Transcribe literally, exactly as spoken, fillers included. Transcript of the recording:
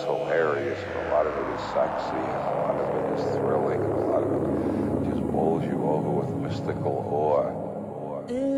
hilarious, and a lot of it is sexy, and a lot of it is thrilling, and a lot of it just bowls you over with mystical awe.